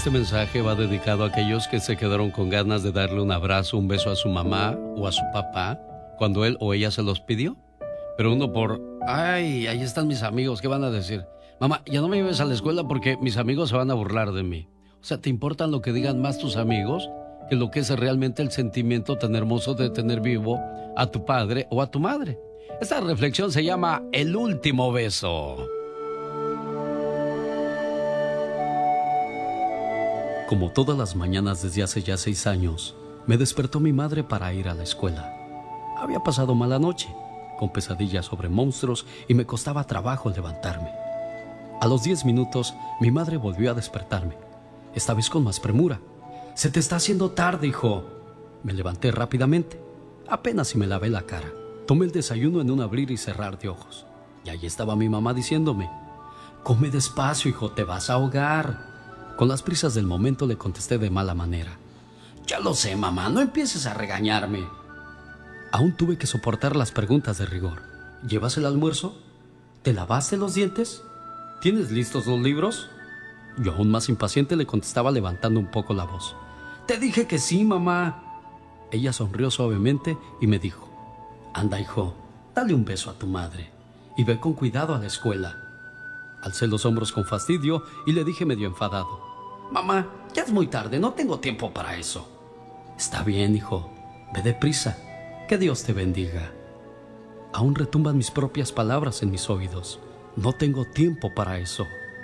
Este mensaje va dedicado a aquellos que se quedaron con ganas de darle un abrazo, un beso a su mamá o a su papá cuando él o ella se los pidió. Pero uno ay, ahí están mis amigos, ¿qué van a decir? Mamá, ya no me lleves a la escuela porque mis amigos se van a burlar de mí. O sea, ¿te importan lo que digan más tus amigos que lo que es realmente el sentimiento tan hermoso de tener vivo a tu padre o a tu madre? Esta reflexión se llama El último beso. Como todas las mañanas desde hace ya 6 años, me despertó mi madre para ir a la escuela. Había pasado mala noche, con pesadillas sobre monstruos y me costaba trabajo levantarme. A los 10 minutos, mi madre volvió a despertarme, esta vez con más premura. «Se te está haciendo tarde, hijo». Me levanté rápidamente, apenas si me lavé la cara. Tomé el desayuno en un abrir y cerrar de ojos. Y allí estaba mi mamá diciéndome: «Come despacio, hijo, te vas a ahogar». Con las prisas del momento le contesté de mala manera: «Ya lo sé, mamá, no empieces a regañarme». Aún tuve que soportar las preguntas de rigor. ¿Llevas el almuerzo? ¿Te lavaste los dientes? ¿Tienes listos los libros? Yo, aún más impaciente, le contestaba levantando un poco la voz: «Te dije que sí, mamá». Ella sonrió suavemente y me dijo: «Anda, hijo, dale un beso a tu madre y ve con cuidado a la escuela». Alcé los hombros con fastidio y le dije medio enfadado: «Mamá, ya es muy tarde, no tengo tiempo para eso». «Está bien, hijo, ve deprisa, que Dios te bendiga». Aún retumban mis propias palabras en mis oídos: «No tengo tiempo para eso».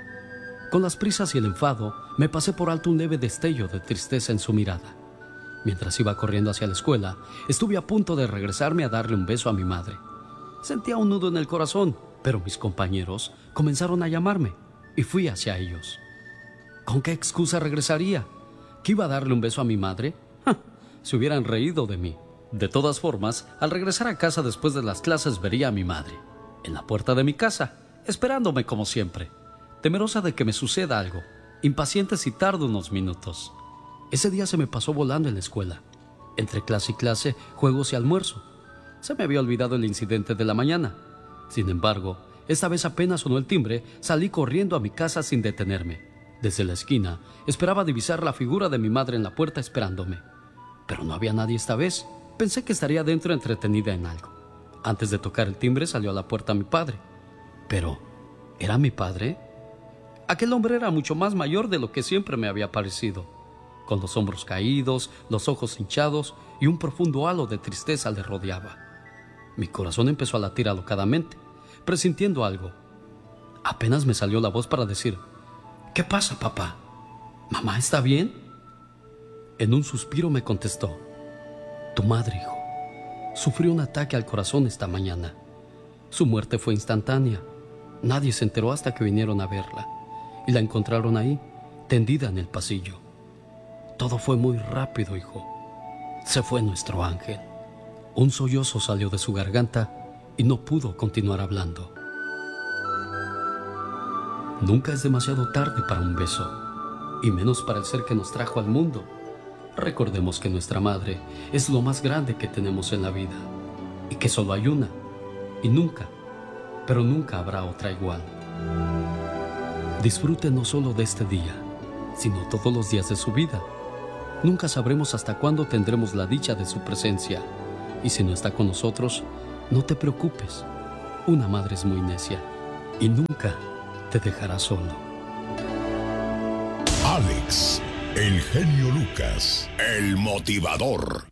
Con las prisas y el enfado, me pasé por alto un leve destello de tristeza en su mirada. Mientras iba corriendo hacia la escuela, estuve a punto de regresarme a darle un beso a mi madre. Sentía un nudo en el corazón, pero mis compañeros comenzaron a llamarme y fui hacia ellos. ¿Con qué excusa regresaría? ¿Que iba a darle un beso a mi madre? ¡Ja! Se hubieran reído de mí. De todas formas, al regresar a casa después de las clases vería a mi madre, en la puerta de mi casa, esperándome como siempre, temerosa de que me suceda algo, impaciente si tardo unos minutos. Ese día se me pasó volando en la escuela. Entre clase y clase, juegos y almuerzo. Se me había olvidado el incidente de la mañana. Sin embargo, esta vez apenas sonó el timbre, salí corriendo a mi casa sin detenerme. Desde la esquina, esperaba divisar la figura de mi madre en la puerta esperándome. Pero no había nadie esta vez. Pensé que estaría dentro entretenida en algo. Antes de tocar el timbre salió a la puerta mi padre. Pero, ¿era mi padre? Aquel hombre era mucho más mayor de lo que siempre me había parecido. Con los hombros caídos, los ojos hinchados y un profundo halo de tristeza le rodeaba. Mi corazón empezó a latir alocadamente, presintiendo algo. Apenas me salió la voz para decir: «¿Qué pasa, papá? ¿Mamá está bien?». En un suspiro me contestó: «Tu madre, hijo, sufrió un ataque al corazón esta mañana. Su muerte fue instantánea. Nadie se enteró hasta que vinieron a verla y la encontraron ahí, tendida en el pasillo. Todo fue muy rápido, hijo. Se fue nuestro ángel». Un sollozo salió de su garganta y no pudo continuar hablando. Nunca es demasiado tarde para un beso, y menos para el ser que nos trajo al mundo. Recordemos que nuestra madre es lo más grande que tenemos en la vida, y que solo hay una, y nunca, pero nunca habrá otra igual. Disfrute no solo de este día, sino todos los días de su vida. Nunca sabremos hasta cuándo tendremos la dicha de su presencia, y si no está con nosotros, no te preocupes. Una madre es muy necia y nunca te dejará solo. Alex, el genio Lucas, el motivador.